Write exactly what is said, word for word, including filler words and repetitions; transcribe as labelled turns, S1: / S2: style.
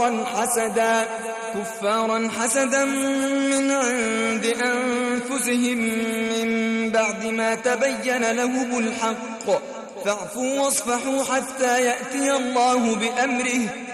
S1: حسدا كفارا حسدا من عند أنفسهم من بعد ما تبين لهم الحق فاعفوا واصفحوا حتى يأتي الله بأمره